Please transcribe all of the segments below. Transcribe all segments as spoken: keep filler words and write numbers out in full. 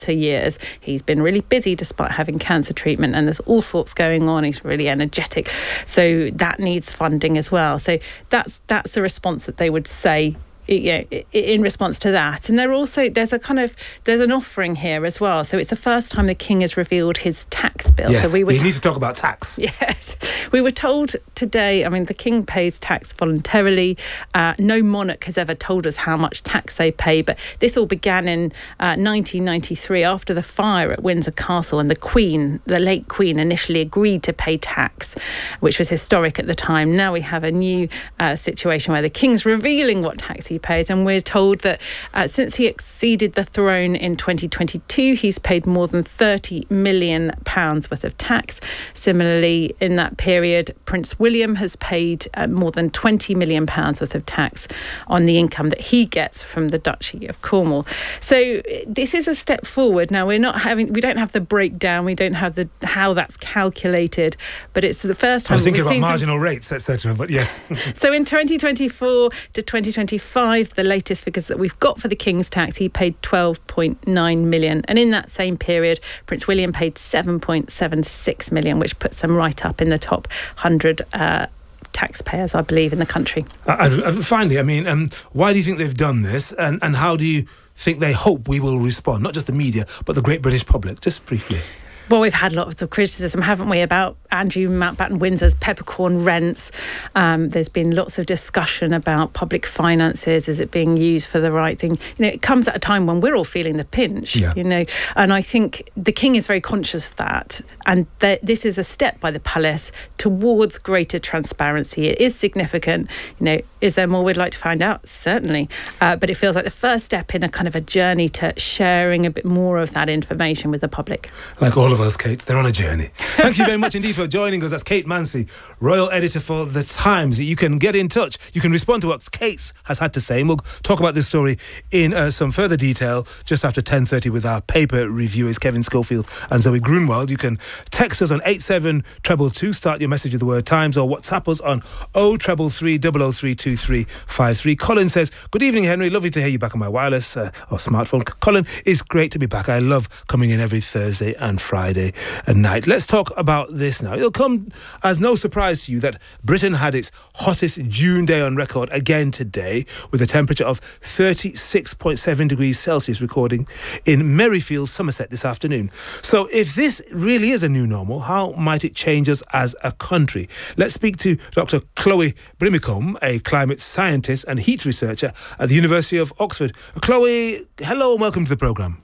to years. He's been really busy despite having cancer treatment, and there's all sorts going on. He's really energetic. So that needs funding as well. So that's that's the response that they would say, you know, in response to that. And there also there's a kind of there's an offering here as well. So it's the first time the King has revealed his tax bill. Yes, so we, were we t- need to talk about tax. Yes, we were told today. I mean, the King pays tax voluntarily. Uh, no monarch has ever told us how much tax they pay. But this all began in uh, nineteen ninety-three after the fire at Windsor Castle, and the Queen, the late Queen, initially agreed to pay tax, which was historic at the time. Now we have a new uh, situation where the King's revealing what tax he pays, and we're told that uh, since he acceded the throne in twenty twenty-two, he's paid more than thirty million pounds worth of tax. Similarly, in that period, Prince William has paid uh, more than twenty million pounds worth of tax on the income that he gets from the Duchy of Cornwall. So this is a step forward. Now we're not having, we don't have the breakdown, we don't have the how that's calculated, but it's the first time. I was thinking we've about seen marginal some... rates, et cetera. But yes. So in twenty twenty-four to twenty twenty-five, the latest figures that we've got for the King's tax, he paid twelve point nine million, and in that same period, Prince William paid seven point seven six million, which puts them right up in the top one hundred uh, taxpayers, I believe, in the country. Uh, uh, finally, I mean, um, why do you think they've done this, and, and how do you think they hope we will respond? Not just the media, but the great British public, just briefly. Well, we've had lots of criticism, haven't we, about Andrew Mountbatten Windsor's peppercorn rents. Um, there's been lots of discussion about public finances. Is it being used for the right thing? You know, it comes at a time when we're all feeling the pinch, yeah. you know, and I think the King is very conscious of that. And th- this is a step by the palace towards greater transparency. It is significant. You know, is there more we'd like to find out? Certainly. Uh, but it feels like the first step in a kind of a journey to sharing a bit more of that information with the public. Like all of us, Kate, they're on a journey. Thank you very much indeed for joining us. That's Kate Mansi, Royal Editor for The Times. You can get in touch. You can respond to what Kate has had to say, and we'll talk about this story in uh, some further detail just after ten thirty with our paper reviewers, Kevin Schofield and Zoe Grunwald. You can text us on eight seven two two, start your message with the word Times, or WhatsApp us on oh three three three, double oh three, two three five three. Colin says, good evening, Henry. Lovely to hear you back on my wireless uh, or smartphone. Colin, it's great to be back. I love coming in every Thursday and Friday and night. Let's talk about this now. It'll come as no surprise to you that Britain had its hottest June day on record again today, with a temperature of thirty-six point seven degrees Celsius recording in Merrifield, Somerset this afternoon. So if this really is a new normal, how might it change us as a country? Let's speak to Doctor Chloe Brimicombe, a climate scientist and heat researcher at the University of Oxford. Chloe, hello and welcome to the programme.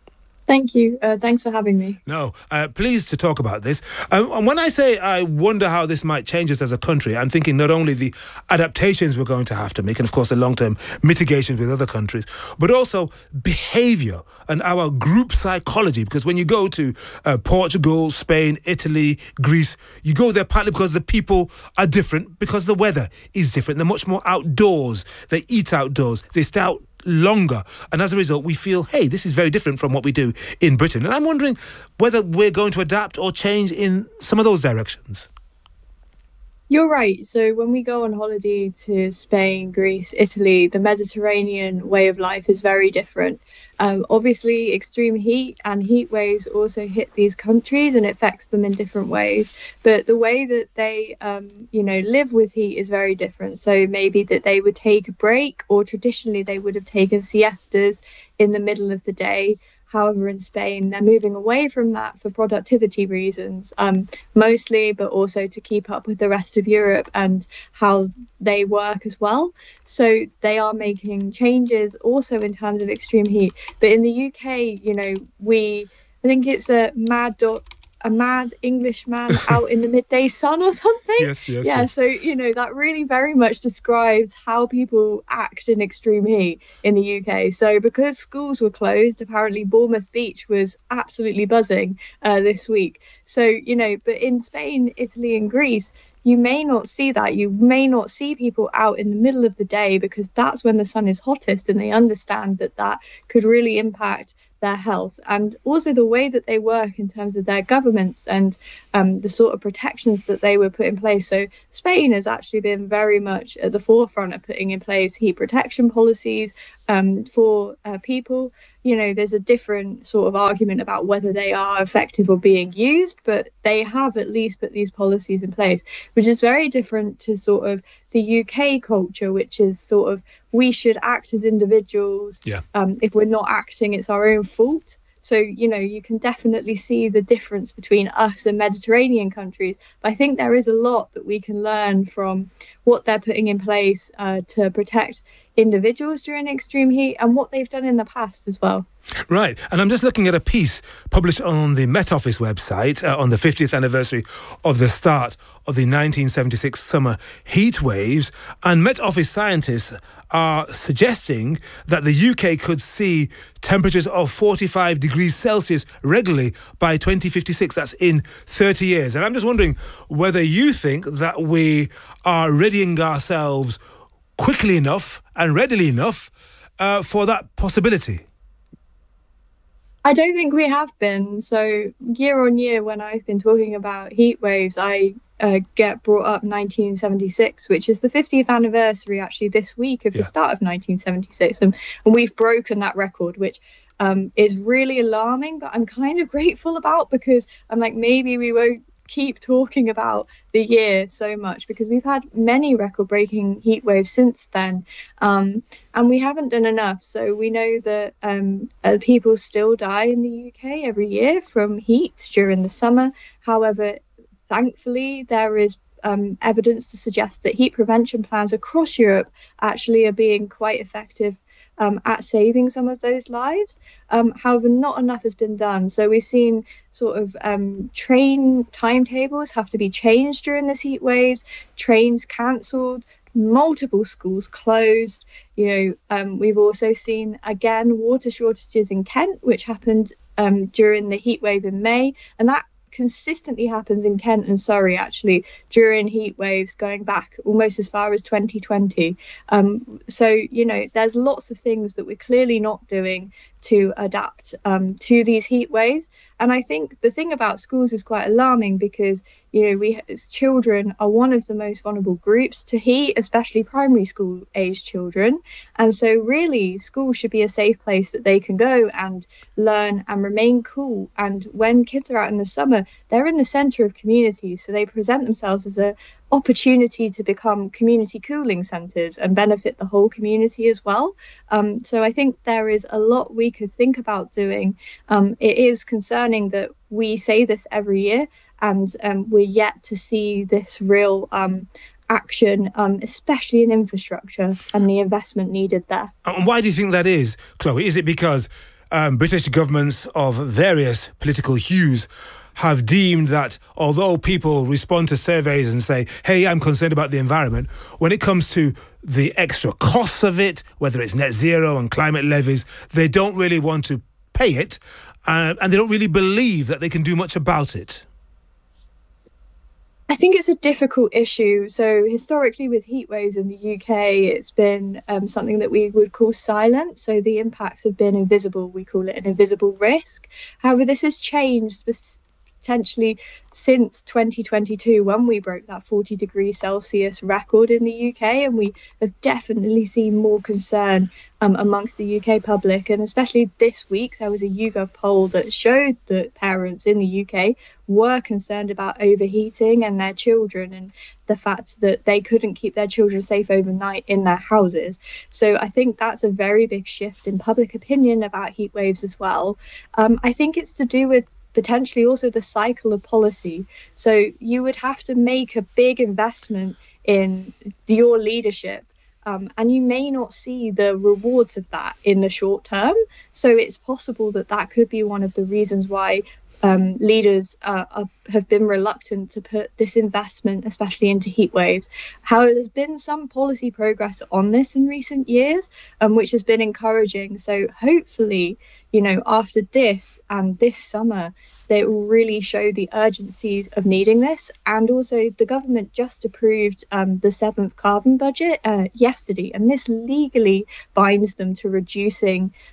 Thank you. Uh, thanks for having me. No, uh, pleased to talk about this. Um, and when I say I wonder how this might change us as a country, I'm thinking not only the adaptations we're going to have to make, and of course the long-term mitigations with other countries, but also behaviour and our group psychology. Because when you go to uh, Portugal, Spain, Italy, Greece, you go there partly because the people are different, because the weather is different. They're much more outdoors. They eat outdoors. They stay out longer, and as a result we feel, hey, this is very different from what we do in Britain. And I'm wondering whether we're going to adapt or change in some of those directions. You're right. So when we go on holiday to Spain, Greece, Italy, the Mediterranean way of life is very different. Um, obviously, extreme heat and heat waves also hit these countries and it affects them in different ways. But the way that they, um, you know, live with heat is very different. So maybe that they would take a break, or traditionally they would have taken siestas in the middle of the day. However, in Spain, they're moving away from that for productivity reasons, um, mostly, but also to keep up with the rest of Europe and how they work as well. So they are making changes also in terms of extreme heat. But in the U K, you know, we, I think it's a mad dot. a mad Englishman out in the midday sun or something. Yes, yes. Yeah, yes. so, you know, that really very much describes how people act in extreme heat in the U K. So because schools were closed, apparently Bournemouth Beach was absolutely buzzing uh, this week. So, you know, but in Spain, Italy and Greece, you may not see that. You may not see people out in the middle of the day because that's when the sun is hottest, and they understand that that could really impact their health, and also the way that they work in terms of their governments and um, the sort of protections that they were put in place. So Spain has actually been very much at the forefront of putting in place heat protection policies, um, for uh, people. You know, there's a different sort of argument about whether they are effective or being used, but they have at least put these policies in place, which is very different to sort of the U K culture, which is sort of we should act as individuals. Yeah. Um, if we're not acting, it's our own fault. So, you know, you can definitely see the difference between us and Mediterranean countries. But I think there is a lot that we can learn from what they're putting in place uh, to protect individuals during extreme heat and what they've done in the past as well. Right. And I'm just looking at a piece published on the Met Office website uh, on the fiftieth anniversary of the start of the nineteen seventy-six summer heat waves. And Met Office scientists are suggesting that the U K could see temperatures of forty-five degrees Celsius regularly by twenty fifty-six. That's in thirty years. And I'm just wondering whether you think that we are readying ourselves quickly enough and readily enough uh, for that possibility. I don't think we have been. So year on year, when I've been talking about heat waves, I uh, get brought up nineteen seventy-six, which is the fiftieth anniversary actually this week of yeah. the start of nineteen seventy-six. And, and we've broken that record, which um, is really alarming, but I'm kind of grateful about, because I'm like, maybe we won't keep talking about the year so much, because we've had many record-breaking heat waves since then, um, and we haven't done enough. So we know that um, uh, people still die in the U K every year from heat during the summer. However, thankfully, there is um, evidence to suggest that heat prevention plans across Europe actually are being quite effective Um, at saving some of those lives. Um, however, not enough has been done. So we've seen sort of um, train timetables have to be changed during this heat waves, trains cancelled, multiple schools closed. You know, um, we've also seen, again, water shortages in Kent, which happened um, during the heat wave in May. And that consistently happens in Kent and Surrey, actually, during heat waves going back almost as far as twenty twenty. Um, so, you know, there's lots of things that we're clearly not doing to adapt um, to these heat waves. And I think the thing about schools is quite alarming, because, you know, we as children are one of the most vulnerable groups to heat, especially primary school age children. And so really school should be a safe place that they can go and learn and remain cool. And when kids are out in the summer, they're in the center of communities. So they present themselves as a opportunity to become community cooling centres and benefit the whole community as well. Um, so I think there is a lot we could think about doing. Um, it is concerning that we say this every year, and um, we're yet to see this real um, action, um, especially in infrastructure and the investment needed there. And why do you think that is, Chloe? Is it because um, British governments of various political hues have deemed that although people respond to surveys and say, hey, I'm concerned about the environment, when it comes to the extra costs of it, whether it's net zero and climate levies, they don't really want to pay it, uh, and they don't really believe that they can do much about it? I think it's a difficult issue. So historically with heat waves in the U K, it's been um, something that we would call silent. So the impacts have been invisible. We call it an invisible risk. However, this has changed potentially since twenty twenty-two, when we broke that forty degrees Celsius record in the U K, and we have definitely seen more concern um, amongst the U K public. And especially this week, there was a YouGov poll that showed that parents in the U K were concerned about overheating and their children, and the fact that they couldn't keep their children safe overnight in their houses. So I think that's a very big shift in public opinion about heat waves as well. Um, I think it's to do with potentially also the cycle of policy. So you would have to make a big investment in your leadership, um, and you may not see the rewards of that in the short term. So it's possible that that could be one of the reasons why um, leaders uh, are, have been reluctant to put this investment, especially into heat waves. However, there's been some policy progress on this in recent years, um, which has been encouraging. So hopefully, you know, after this and this summer, they will really show the urgencies of needing this. And also the government just approved um, the seventh carbon budget uh, yesterday, and this legally binds them to reducing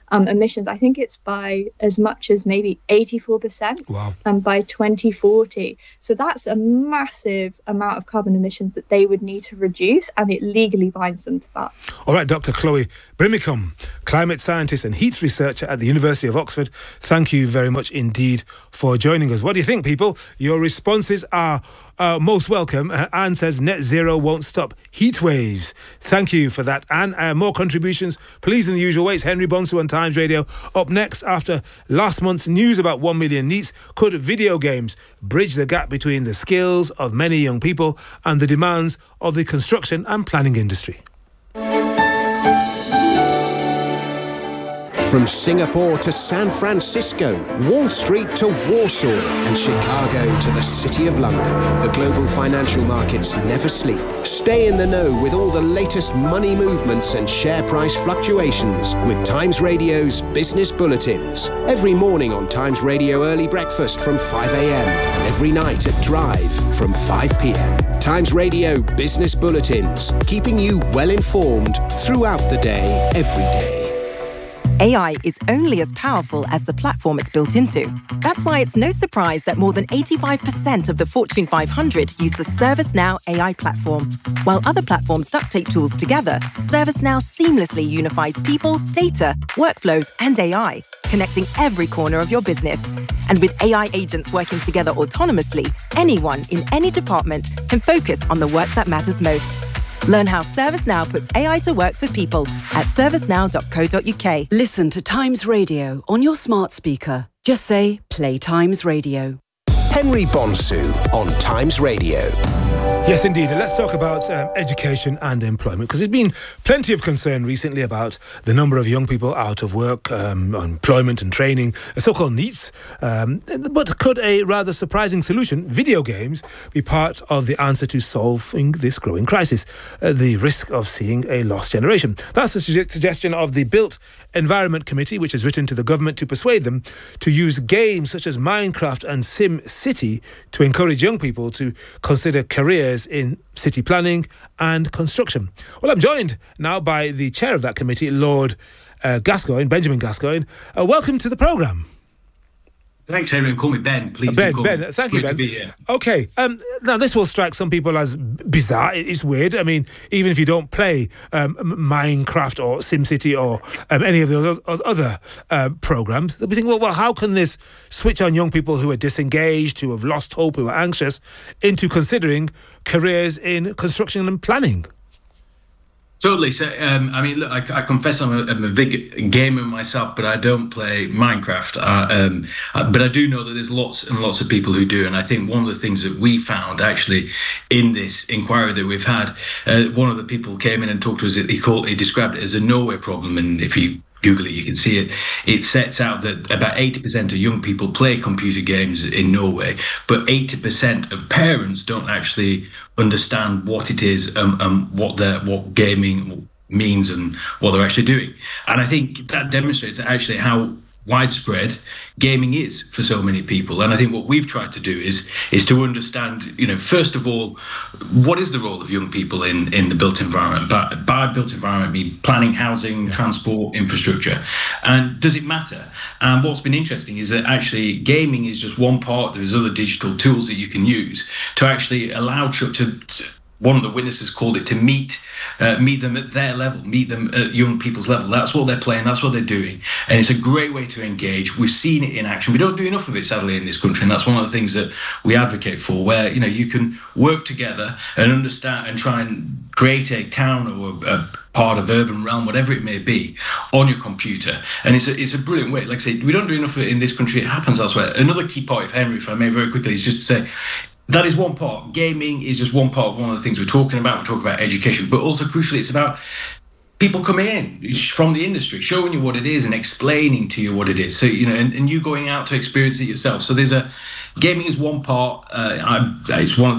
um, emissions. I think it's by as much as maybe eighty-four percent. Wow. And by twenty forty. So that's a massive amount of carbon emissions that they would need to reduce, and it legally binds them to that. All right, Doctor Chloe Brimicombe, climate scientist and heat researcher at the University of Oxford. Thank you very much indeed for joining us. What do you think, people? Your responses are uh, most welcome. Uh, Anne says net zero won't stop heat waves. Thank you for that, Anne. Uh, more contributions, please, in the usual ways. Henry Bonsu on Times Radio. Up next, after last month's news about one million NEETs, could video games bridge the gap between the skills of many young people and the demands of the construction and planning industry? From Singapore to San Francisco, Wall Street to Warsaw, and Chicago to the City of London, the global financial markets never sleep. Stay in the know with all the latest money movements and share price fluctuations with Times Radio's Business Bulletins. Every morning on Times Radio Early Breakfast from five a.m. and every night at Drive from five p.m. Times Radio Business Bulletins, keeping you well informed throughout the day, every day. A I is only as powerful as the platform it's built into. That's why it's no surprise that more than eighty-five percent of the Fortune five hundred use the ServiceNow A I platform. While other platforms duct tape tools together, ServiceNow seamlessly unifies people, data, workflows, and A I, connecting every corner of your business. And with A I agents working together autonomously, anyone in any department can focus on the work that matters most. Learn how ServiceNow puts A I to work for people at servicenow dot co dot uk. Listen to Times Radio on your smart speaker. Just say, play Times Radio. Henry Bonsu on Times Radio. Yes, indeed. Let's talk about um, education and employment, because there's been plenty of concern recently about the number of young people out of work, um, employment and training, so-called NEETs. Um, but could a rather surprising solution, video games, be part of the answer to solving this growing crisis, uh, the risk of seeing a lost generation? That's the su- suggestion of the Built Environment Committee, which has written to the government to persuade them to use games such as Minecraft and Sim City to encourage young people to consider careers in city planning and construction. Well, I'm joined now by the chair of that committee, Lord uh, Gascoigne, Benjamin Gascoigne. Uh, welcome to the programme. Thanks, Henry. Call me Ben, please. Ben, call Ben, me. thank you, Great Ben. to be here. Okay, um, now this will strike some people as bizarre. It's weird. I mean, even if you don't play um, Minecraft or SimCity or um, any of those other um, programs, they'll be thinking, well, well, how can this switch on young people who are disengaged, who have lost hope, who are anxious, into considering careers in construction and planning? Totally. So, um, I mean, look, I, I confess I'm a, I'm a big gamer myself, but I don't play Minecraft. Uh, um, uh, but I do know that there's lots and lots of people who do. And I think one of the things that we found actually in this inquiry that we've had, uh, one of the people came in and talked to us, he, called, he described it as a Norway problem. And if you Google it, you can see it. It sets out that about eighty percent of young people play computer games in Norway, but eighty percent of parents don't actually understand what it is and um, um, what the what gaming means and what they're actually doing. And I think that demonstrates actually how widespread gaming is for so many people. And I think what we've tried to do is is to understand, you know, first of all, what is the role of young people in, in the built environment? By, by built environment, I mean planning, housing, transport, infrastructure. And does it matter? And what's been interesting is that actually gaming is just one part. There's other digital tools that you can use to actually allow to, to, to one of the witnesses called it to meet uh, meet them at their level, meet them at young people's level. That's what they're playing, that's what they're doing. And it's a great way to engage. We've seen it in action. We don't do enough of it, sadly, in this country. And that's one of the things that we advocate for, where, you know, you can work together and understand and try and create a town or a, a part of urban realm, whatever it may be, on your computer. And it's a, it's a brilliant way. Like I say, we don't do enough of it in this country. It happens elsewhere. Another key point, if Henry, if I may very quickly, is just to say, that is one part. Gaming is just one part, one of the things we're talking about. We're talking about education, but also crucially, it's about people coming in from the industry, showing you what it is and explaining to you what it is. So, you know, and, and you going out to experience it yourself. So there's a, gaming is one part. Uh, I, it's one of the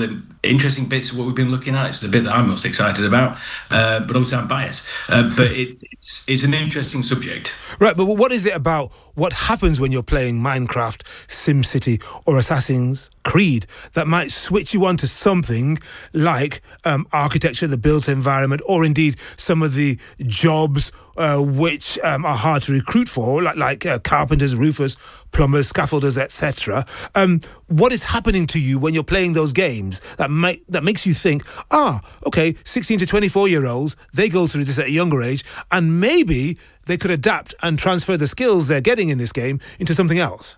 interesting bits of what we've been looking at. It's the bit that I'm most excited about, uh, but obviously I'm biased. Uh, but it, it's it's an interesting subject. Right, but what is it about what happens when you're playing Minecraft, SimCity, or Assassin's Creed that might switch you on to something like um, architecture, the built environment, or indeed some of the jobs uh, which um, are hard to recruit for, like, like uh, carpenters, roofers, plumbers, scaffolders, et cetera. Um, what is happening to you when you're playing those games that make, that makes you think, ah, okay, sixteen to twenty-four year olds, they go through this at a younger age, and maybe they could adapt and transfer the skills they're getting in this game into something else?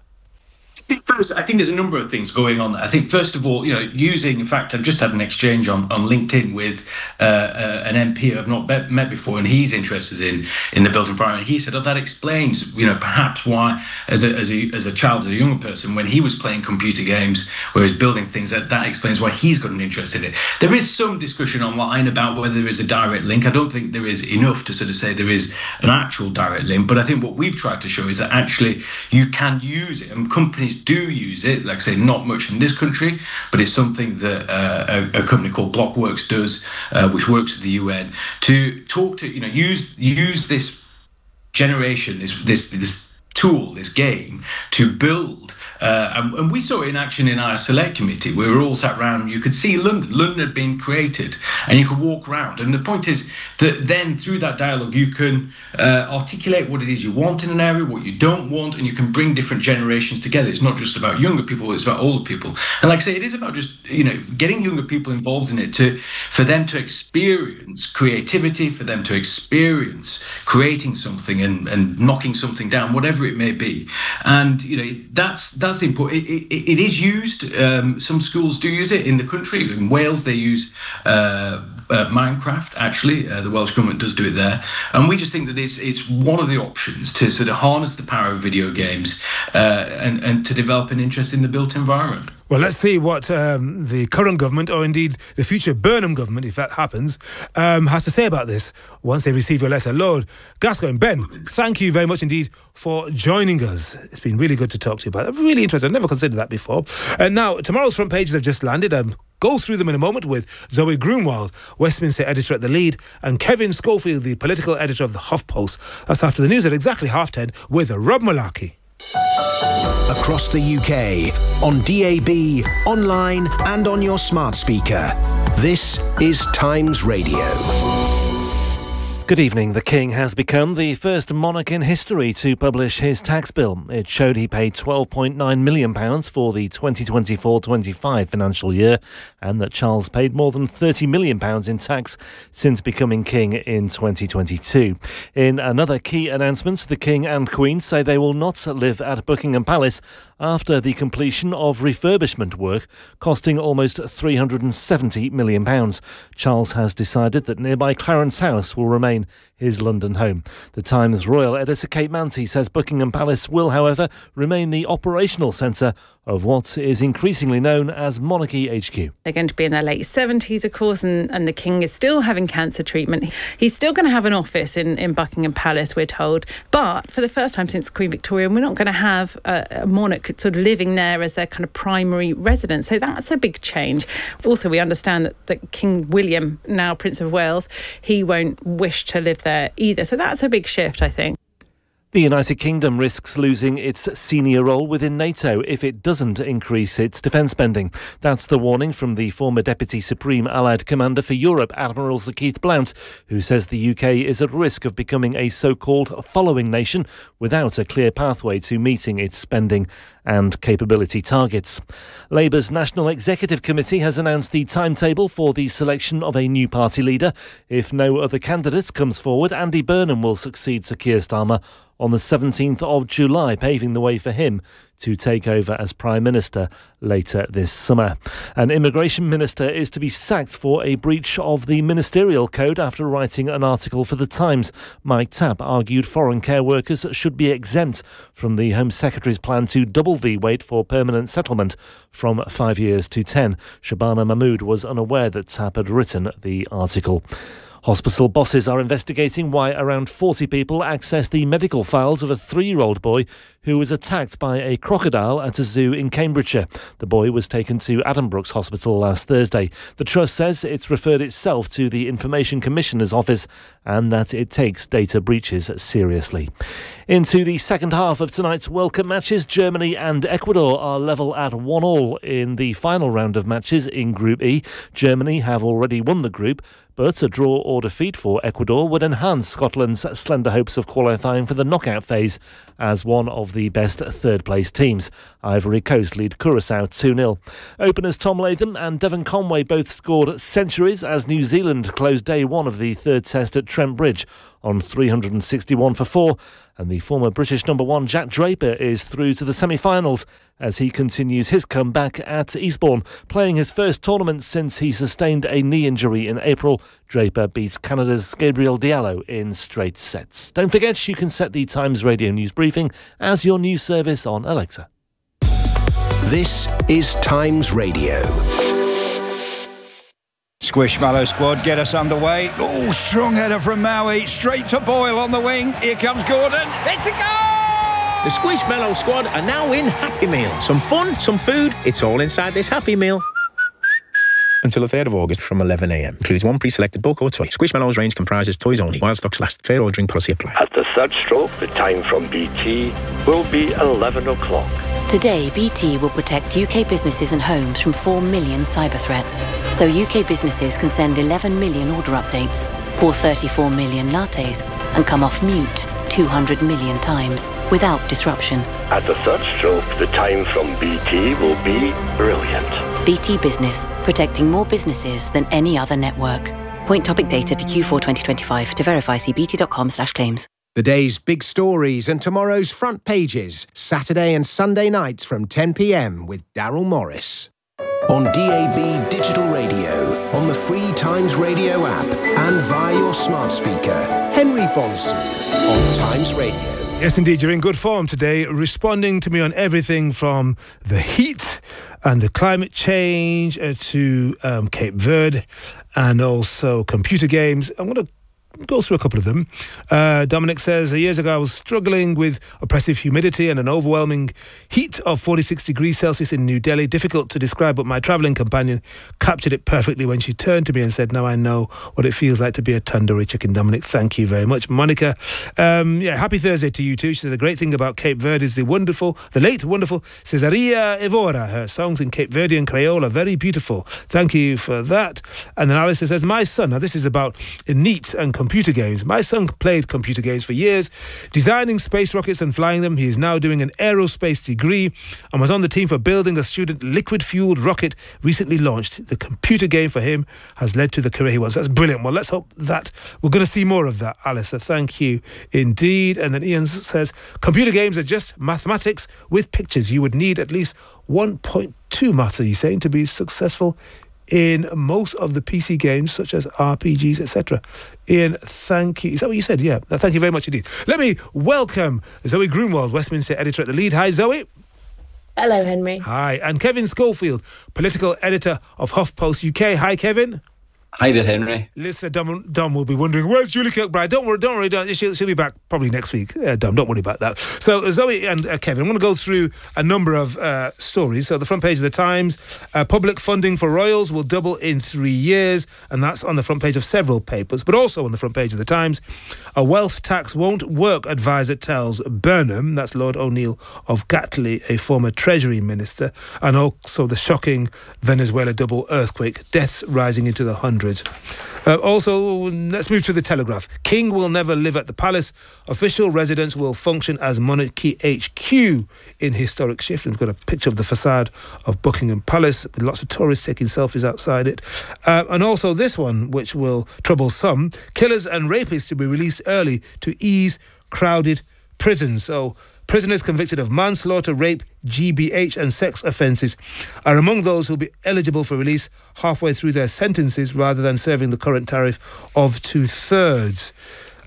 I think first, I think there's a number of things going on. I think first of all, you know, using, in fact, I've just had an exchange on, on LinkedIn with uh, uh, an M P I've not met, met before, and he's interested in in the built environment. He said, "Oh, that explains, you know, perhaps why, as a as a as a child, as a younger person, when he was playing computer games, where he was building things, that that explains why he's got an interest in it." There is some discussion online about whether there is a direct link. I don't think there is enough to sort of say there is an actual direct link, but I think what we've tried to show is that actually you can use it, and companies do use it. Like I say, not much in this country, but it's something that uh, a, a company called Blockworks does, uh, which works with the U N, to talk to, you know, use use this generation, this this this tool, this game, to build. Uh, and, and we saw it in action in our select committee. We were all sat around. You could see London. London had been created, and you could walk around. And the point is that then through that dialogue, you can uh, articulate what it is you want in an area, what you don't want, and you can bring different generations together. It's not just about younger people; it's about older people. And like I say, it is about just, you know, getting younger people involved in it, to for them to experience creativity, for them to experience creating something and, and knocking something down, whatever it may be. And you know, that's that's That's important. It, it, it is used. Um, some schools do use it in the country. In Wales, they use uh, uh, Minecraft. Actually, uh, the Welsh government does do it there, and we just think that it's it's one of the options to sort of harness the power of video games uh, and and to develop an interest in the built environment. Well, let's see what um, the current government, or indeed the future Burnham government, if that happens, um, has to say about this once they receive your letter. Lord Gascoigne, Ben, thank you very much indeed for joining us. It's been really good to talk to you about it. Really interesting. I've never considered that before. And now, tomorrow's front pages have just landed. Um, go through them in a moment with Zoe Grunwald, Westminster editor at The Lead, and Kevin Schofield, the political editor of the HuffPost. That's after the news at exactly half ten with Rob Malarkey. Across the U K, on D A B, online and on your smart speaker. This is Times Radio. Good evening. The King has become the first monarch in history to publish his tax bill. It showed he paid twelve point nine million pounds for the twenty twenty-four twenty-five financial year, and that Charles paid more than thirty million pounds in tax since becoming king in twenty twenty-two. In another key announcement, the King and Queen say they will not live at Buckingham Palace after the completion of refurbishment work costing almost three hundred seventy million pounds. Charles has decided that nearby Clarence House will remain his London home. The Times royal editor Kate Mansi says Buckingham Palace will, however, remain the operational centre of what is increasingly known as Monarchy H Q. They're going to be in their late seventies, of course, and, and the King is still having cancer treatment. He's still going to have an office in, in Buckingham Palace, we're told. But for the first time since Queen Victoria, we're not going to have a, a monarch sort of living there as their kind of primary residence. So that's a big change. Also, we understand that, that King William, now Prince of Wales, he won't wish to live there either. So that's a big shift, I think. The United Kingdom risks losing its senior role within NATO if it doesn't increase its defence spending. That's the warning from the former Deputy Supreme Allied Commander for Europe, Admiral Sir Keith Blount, who says the U K is at risk of becoming a so-called following nation without a clear pathway to meeting its spending and capability targets. Labour's National Executive Committee has announced the timetable for the selection of a new party leader. If no other candidate comes forward, Andy Burnham will succeed Sir Keir Starmer on the seventeenth of July, paving the way for him to take over as Prime Minister later this summer. An immigration minister is to be sacked for a breach of the ministerial code after writing an article for The Times. Mike Tapp argued foreign care workers should be exempt from the Home Secretary's plan to double the wait for permanent settlement from five years to ten. Shabana Mahmood was unaware that Tapp had written the article. Hospital bosses are investigating why around forty people accessed the medical files of a three-year-old boy who was attacked by a crocodile at a zoo in Cambridgeshire. The boy was taken to Addenbrooke's Hospital last Thursday. The Trust says it's referred itself to the Information Commissioner's office and that it takes data breaches seriously. Into the second half of tonight's World Cup matches, Germany and Ecuador are level at one all in the final round of matches in Group E. Germany have already won the group, but a draw or defeat for Ecuador would enhance Scotland's slender hopes of qualifying for the knockout phase as one of the best third-place teams. Ivory Coast lead Curaçao two nil. Openers Tom Latham and Devon Conway both scored centuries as New Zealand closed day one of the third test at Trent Bridge on three hundred sixty-one for four, and the former British number one Jack Draper is through to the semi-finals as he continues his comeback at Eastbourne. Playing his first tournament since he sustained a knee injury in April, Draper beats Canada's Gabriel Diallo in straight sets. Don't forget you can set the Times Radio News Briefing as your news service on Alexa. This is Times Radio. Squishmallow squad get us underway. Oh, strong header from Maui. Straight to Boyle on the wing. Here comes Gordon. It's a goal! The Squishmallow squad are now in Happy Meal. Some fun, some food. It's all inside this Happy Meal. Until the third of August from eleven a m. Includes one pre-selected book or toy. Squishmallows range comprises toys only. While stocks last. Fair ordering policy apply. At the third stroke, the time from B T will be eleven o'clock. Today, B T will protect U K businesses and homes from four million cyber threats. So U K businesses can send eleven million order updates, pour thirty-four million lattes, and come off mute two hundred million times without disruption. At the third stroke, the time from B T will be brilliant. B T Business, protecting more businesses than any other network. Point topic data to Q four twenty twenty-five. To verify, see bt.com slash claims. The day's big stories and tomorrow's front pages, Saturday and Sunday nights from ten p m with Daryl Morris. On D A B Digital Radio, on the free Times Radio app and via your smart speaker, Henry Bonson on Times Radio. Yes, indeed, you're in good form today, responding to me on everything from the heat and the climate change uh, to um, Cape Verde and also computer games. I'm going to go through a couple of them. Uh, Dominic says, years ago I was struggling with oppressive humidity and an overwhelming heat of forty-six degrees Celsius in New Delhi. Difficult to describe, but my travelling companion captured it perfectly when she turned to me and said, now I know what it feels like to be a tandoori chicken. Dominic, thank you very much. Monica, um, yeah, happy Thursday to you too. She says, the great thing about Cape Verde is the wonderful, the late wonderful Cesaria Evora. Her songs in Cape Verdean Creole are very beautiful. Thank you for that. And then Alice says, my son, now this is about NEAT and computer games. My son played computer games for years, designing space rockets and flying them. He is now doing an aerospace degree and was on the team for building a student liquid-fueled rocket recently launched. The computer game for him has led to the career he wants. That's brilliant. Well, let's hope that we're going to see more of that, Alice. So thank you indeed. And then Ian says, computer games are just mathematics with pictures. You would need at least one point two maths, are you saying, to be successful in most of the P C games, such as R P Gs, et cetera. Ian, thank you. Is that what you said? Yeah. Thank you very much indeed. Let me welcome Zoe Grunwald, Westminster editor at The Lead. Hi, Zoe. Hello, Henry. Hi. And Kevin Schofield, political editor of HuffPost U K. Hi, Kevin. Hi there, Henry. Listener Dom, Dom will be wondering, where's Julie Kirkbride? Don't worry, don't worry. Don't, she'll, she'll be back probably next week. Uh, Dom, don't worry about that. So uh, Zoe and uh, Kevin, I'm going to go through a number of uh, stories. So the front page of the Times, uh, public funding for royals will double in three years. And that's on the front page of several papers. But also on the front page of the Times, a wealth tax won't work, advisor tells Burnham. That's Lord O'Neill of Gatley, a former Treasury Minister. And also the shocking Venezuela double earthquake, deaths rising into the hundreds. Uh, also, let's move to the Telegraph. King will never live at the palace. Official residence will function as Monarchy H Q in historic shift. And we've got a picture of the facade of Buckingham Palace with lots of tourists taking selfies outside it. Uh, and also this one, which will trouble some. Killers and rapists to be released early to ease crowded prisons. So prisoners convicted of manslaughter, rape, G B H and sex offences are among those who will be eligible for release halfway through their sentences rather than serving the current tariff of two-thirds.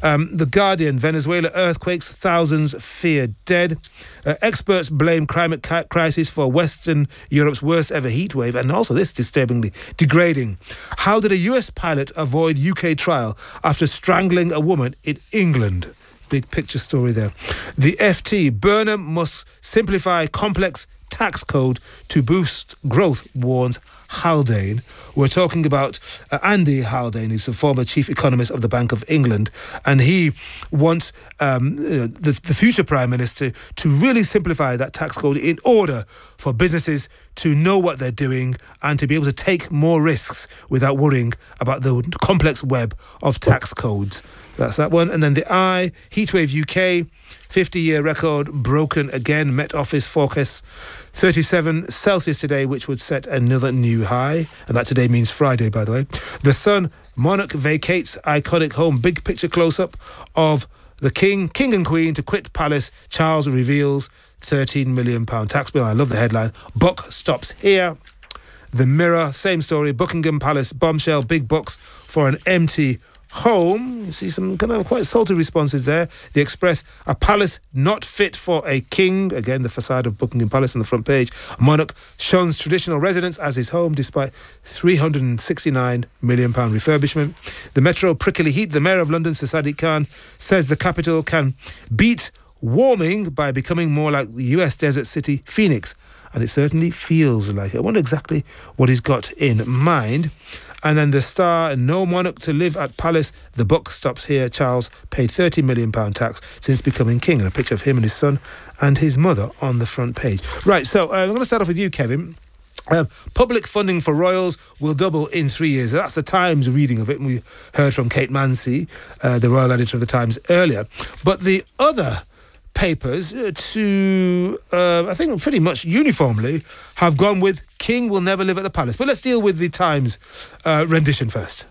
Um, the Guardian, Venezuela earthquakes, thousands fear dead. Uh, experts blame climate ca- crisis for Western Europe's worst ever heat wave. And also this disturbingly degrading. How did a U S pilot avoid U K trial after strangling a woman in England? Big picture story there. The F T, Burnham must simplify complex tax code to boost growth, warns Haldane. We're talking about uh, Andy Haldane, who's the former chief economist of the Bank of England, and he wants um, uh, the, the future Prime Minister to really simplify that tax code in order for businesses to know what they're doing and to be able to take more risks without worrying about the complex web of tax codes. That's that one. And then the I, Heatwave U K, fifty-year record broken again. Met Office forecasts thirty-seven Celsius today, which would set another new high. And that today means Friday, by the way. The Sun, monarch vacates iconic home. Big picture close-up of the King, King and Queen to quit palace. Charles reveals thirteen million pounds tax bill. I love the headline. Buck stops here. The Mirror, same story. Buckingham Palace bombshell. Big bucks for an empty home. You see some kind of quite salty responses there. The Express, a palace not fit for a king. Again, the facade of Buckingham Palace on the front page. Monarch shuns traditional residence as his home despite three hundred sixty-nine million pounds refurbishment. The Metro, prickly heat. The Mayor of London, Sir Sadiq Khan, says the capital can beat warming by becoming more like the U S desert city Phoenix. And it certainly feels like it. I wonder exactly what he's got in mind. And then the Star, no monarch to live at palace. The buck stops here. Charles paid thirty million pounds tax since becoming king. And a picture of him and his son and his mother on the front page. Right, so uh, I'm going to start off with you, Kevin. Um, public funding for royals will double in three years. That's the Times reading of it. And we heard from Kate Mansi, uh, the royal editor of the Times, earlier. But the other papers uh, to, uh, I think pretty much uniformly, have gone with King will never live at the palace. But let's deal with the Times uh, rendition first.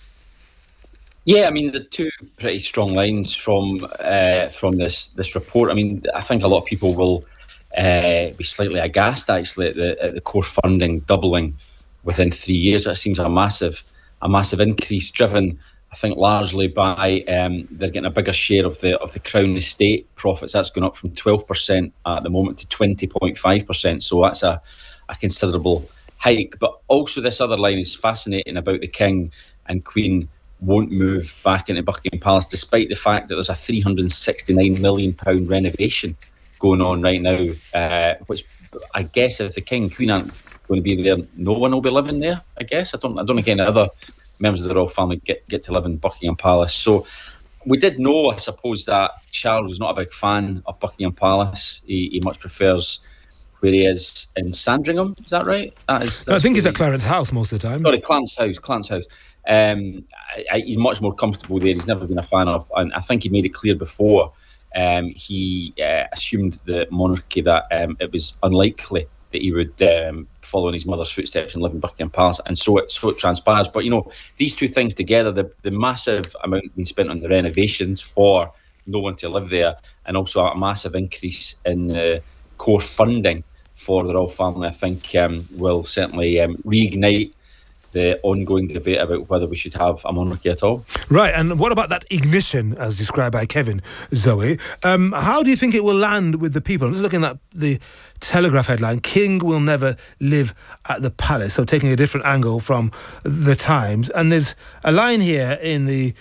Yeah, I mean, the two pretty strong lines from uh, from this this report. I mean, I think a lot of people will uh, be slightly aghast, actually, at the, at the core funding doubling within three years. That seems a massive, a massive increase, driven, I think, largely by um, they're getting a bigger share of the of the Crown estate profits. That's gone up from twelve percent at the moment to twenty point five percent. So that's a, a considerable hike. But also this other line is fascinating about the King and Queen won't move back into Buckingham Palace, despite the fact that there's a three hundred sixty-nine million pounds renovation going on right now, uh, which I guess if the King and Queen aren't going to be there, no one will be living there, I guess. I don't, I don't think any other members of the royal family get, get to live in Buckingham Palace. So we did know, I suppose, that Charles was not a big fan of Buckingham Palace. He, he much prefers where he is in Sandringham. Is that right? That is, I think he's at Clarence House most of the time. Sorry, Clarence House. Clarence House. Um, I, I, he's much more comfortable there. He's never been a fan of, and I think he made it clear before um, he uh, assumed the monarchy that um, it was unlikely that he would um, follow in his mother's footsteps and live in Buckingham Palace, and so it so it transpires. But you know, these two things together, the the massive amount being spent on the renovations for no one to live there, and also a massive increase in uh, core funding for the royal family, I think um, will certainly um, reignite the ongoing debate about whether we should have a monarchy at all. Right, and what about that ignition, as described by Kevin, Zoe? Um, how do you think it will land with the people? I'm just looking at the Telegraph headline, King will never live at the palace, so taking a different angle from the Times. And there's a line here in the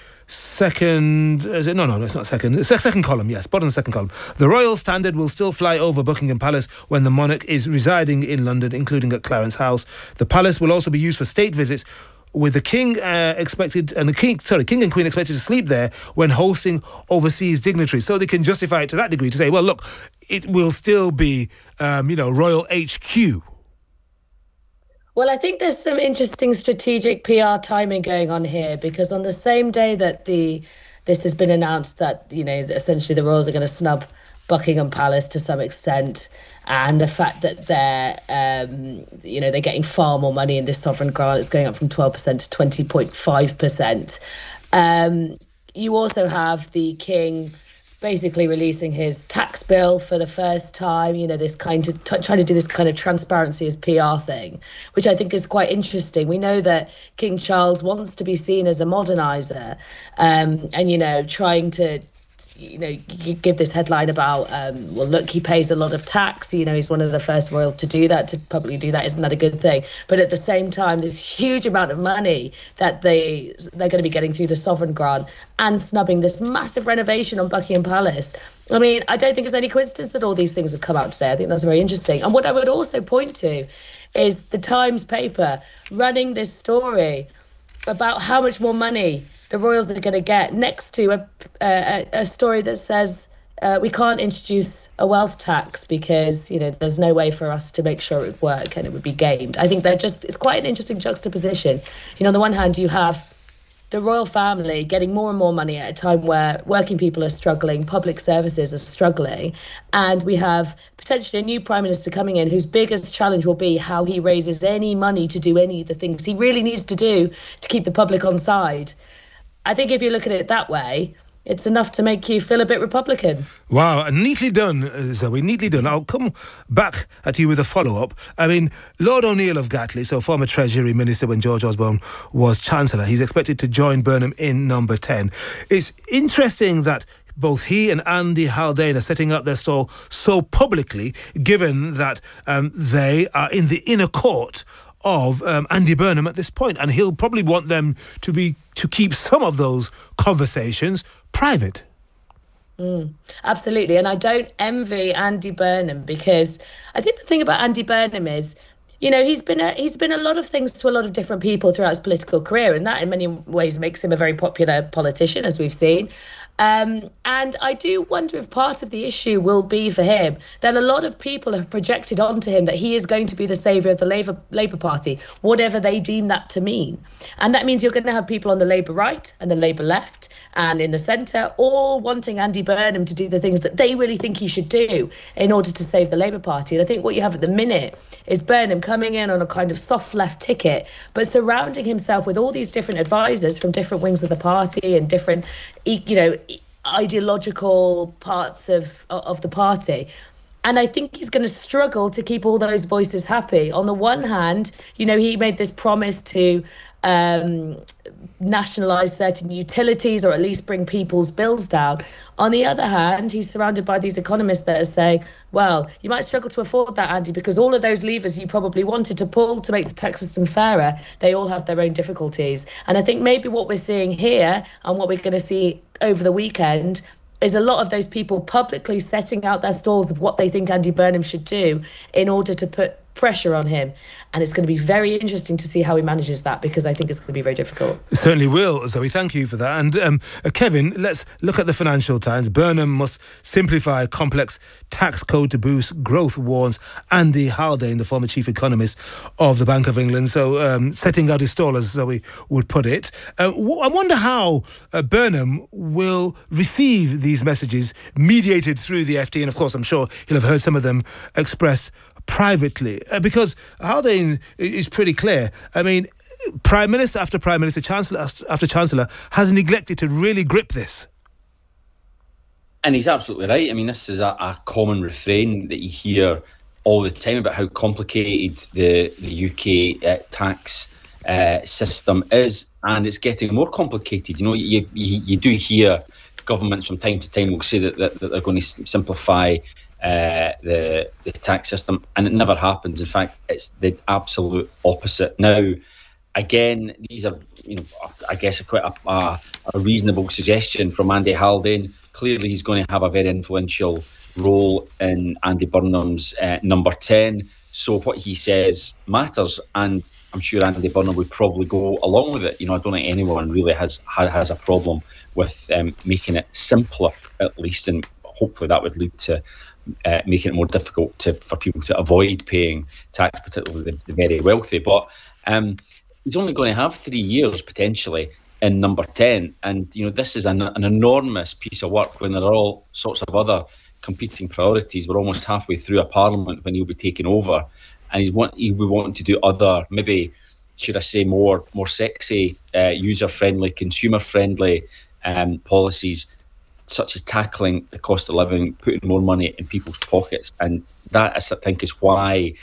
second, is it? No, no, it's not second. It's second column, yes, bottom of the second column. The Royal Standard will still fly over Buckingham Palace when the monarch is residing in London, including at Clarence House. The palace will also be used for state visits, with the King uh, expected, and the King, sorry, King and Queen expected to sleep there when hosting overseas dignitaries. So they can justify it to that degree to say, well, look, it will still be, um, you know, Royal H Q. Well, I think there's some interesting strategic P R timing going on here, because on the same day that the this has been announced that, you know, essentially the royals are going to snub Buckingham Palace to some extent, and the fact that they're, um, you know, they're getting far more money in this sovereign grant, it's going up from twelve percent to twenty point five percent. Um, you also have the King basically releasing his tax bill for the first time, you know, this kind of t- trying to do this kind of transparency as P R thing, which I think is quite interesting. We know that King Charles wants to be seen as a modernizer, um, and, you know, trying to, you know, give this headline about, um, well, look, he pays a lot of tax. You know, he's one of the first royals to do that, to publicly do that. Isn't that a good thing? But at the same time, this huge amount of money that they, they're going to be getting through the sovereign grant and snubbing this massive renovation on Buckingham Palace. I mean, I don't think it's any coincidence that all these things have come out today. I think that's very interesting. And what I would also point to is the Times paper running this story about how much more money the royals are going to get next to a, a, a story that says uh, we can't introduce a wealth tax because, you know, there's no way for us to make sure it would work and it would be gamed. I think they're just, it's quite an interesting juxtaposition. You know, on the one hand, you have the royal family getting more and more money at a time where working people are struggling, public services are struggling, and we have potentially a new prime minister coming in whose biggest challenge will be how he raises any money to do any of the things he really needs to do to keep the public on side. I think if you look at it that way, it's enough to make you feel a bit Republican. Wow, neatly done, Zoe, neatly done. I'll come back at you with a follow-up. I mean, Lord O'Neill of Gatley, so former Treasury Minister when George Osborne was Chancellor, he's expected to join Burnham in number ten. It's interesting that both he and Andy Haldane are setting up their stall so publicly, given that um, they are in the inner court of um, Andy Burnham at this point, and he'll probably want them to be to keep some of those conversations private. Mm, absolutely, and I don't envy Andy Burnham, because I think the thing about Andy Burnham is, you know, he's been a, he's been a lot of things to a lot of different people throughout his political career, and that in many ways makes him a very popular politician, as we've seen. Um, and I do wonder if part of the issue will be for him that a lot of people have projected onto him that he is going to be the saviour of the Labour, Labour Party, whatever they deem that to mean. And that means you're going to have people on the Labour right and the Labour left and in the centre all wanting Andy Burnham to do the things that they really think he should do in order to save the Labour Party. And I think what you have at the minute is Burnham coming in on a kind of soft left ticket, but surrounding himself with all these different advisors from different wings of the party and different, you know, ideological parts of of the party. And I think he's going to struggle to keep all those voices happy. On the one hand, you know, he made this promise to um, nationalise certain utilities, or at least bring people's bills down. On the other hand, he's surrounded by these economists that are saying, well, you might struggle to afford that, Andy, because all of those levers you probably wanted to pull to make the tax system fairer, they all have their own difficulties. And I think maybe what we're seeing here and what we're going to see over the weekend is a lot of those people publicly setting out their stalls of what they think Andy Burnham should do in order to put pressure on him. And it's going to be very interesting to see how he manages that, because I think it's going to be very difficult. It certainly will, Zoe. Thank you for that. And um, uh, Kevin, let's look at the Financial Times. Burnham must simplify a complex tax code to boost growth, warns Andy Haldane, the former chief economist of the Bank of England. So um, setting out his stall, as Zoe would put it. Uh, w- I wonder how uh, Burnham will receive these messages mediated through the F T. And of course, I'm sure he'll have heard some of them expressed privately, uh, because Haldane is pretty clear. I mean, Prime Minister after Prime Minister, Chancellor after Chancellor has neglected to really grip this. And he's absolutely right. I mean, this is a, a common refrain that you hear all the time about how complicated the, the U K uh, tax uh, system is, and it's getting more complicated. You know, you, you, you do hear governments from time to time will say that, that, that they're going to simplify Uh, the the tax system, and it never happens. In fact, it's the absolute opposite. Now, again, these are, you know, I guess a quite a, a, a reasonable suggestion from Andy Haldane. Clearly, he's going to have a very influential role in Andy Burnham's uh, number ten. So what he says matters, and I'm sure Andy Burnham would probably go along with it. You know, I don't think anyone really has has a problem with um, making it simpler, at least, and hopefully that would lead to Uh, making it more difficult to, for people to avoid paying tax, particularly the, the very wealthy. But um, he's only going to have three years potentially in number ten, and you know this is an, an enormous piece of work when there are all sorts of other competing priorities. We're almost halfway through a parliament when he'll be taking over, and he's want he will want to do other, maybe should I say more more sexy, uh, user friendly, consumer friendly um, policies. such as tackling the cost of living, putting more money in people's pockets. And that, I think, is why